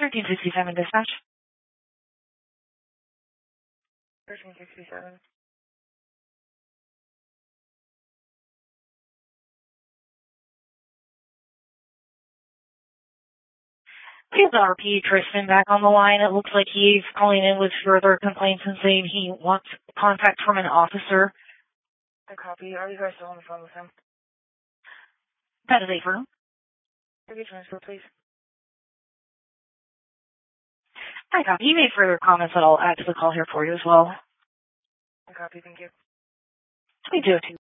1367 dispatch. 1367. We have the RP Tristan back on the line. It looks like he's calling in with further complaints and saying he wants contact from an officer. I copy. Are you guys still on the phone with him? That is affirm. Could you transfer, please? I copy. He made further comments that I'll add to the call here for you as well. I copy. Thank you. We do.